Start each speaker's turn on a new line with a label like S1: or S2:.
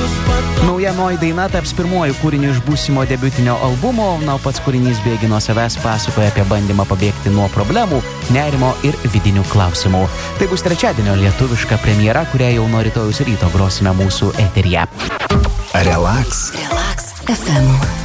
S1: Naujamoji daina taps pirmuoju kūriniu iš būsimo debiutinio albumo, na, pats kūrinys bėgi nuo savęs pasakoja apie bandymą pabėgti nuo problemų, nerimo ir vidinių klausimų. Tai bus trečiadienio lietuviška premjera, kurią jau nuo rytojaus ryto grosime mūsų eteryje.
S2: Relax.
S3: Relax FM.